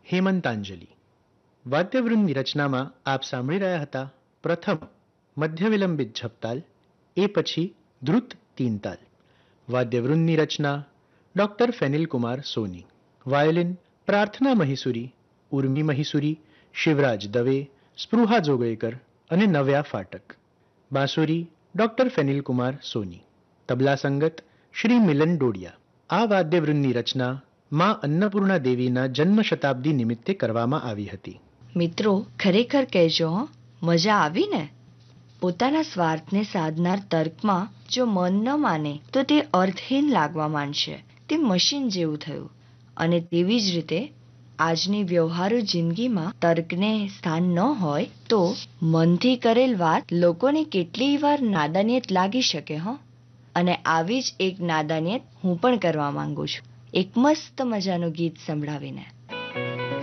હેમંતાંજલિ. વાદ્યવૃંદની રચનામાં આપ સાંભળી રહ્યા હતા પ્રથમ મધ્ય વિલંબિત ઝપતાલ, એ પછી ધ્રુત તીનતાલ. વાદ્યવૃંદની રચના ડોક્ટર ફેનિલકુમાર સોની. વાયોલિન પ્રાર્થના મહીસુરી, ઉર્મી મહીસુરી, શિવરાજ દવે, સ્પૃહા જોગળેકર અને નવ્યા ફાટક. બાંસુરી ડોક્ટર ફેનિલકુમાર સોની. તબલા સંગત શ્રી મિલન ડોડિયા. આ વાદ્યવૃંદની રચના માં અન્નપૂર્ણા દેવીના જન્મ શતાબ્દી નિમિત્તે કરવામાં આવી હતી. મિત્રો, ખરેખર કહેજો, મજા આવી ને? પોતાના સ્વાર્થને સાધનાર તર્કમાં જો મન ન માને તો તે અર્થહીન લાગવા માંડશે. તે મશીન જેવું થયું. અને તેવી જ રીતે આજની વ્યવહારુ જિંદગીમાં તર્કને સ્થાન ન હોય તો મનથી કરેલ વાત લોકોને કેટલીય વાર નાદાનિયત લાગી શકે. અને આવી જ એક નાદાનિયત હું પણ કરવા માંગુ છું, એક મસ્ત મજાનું ગીત સંભળાવીને.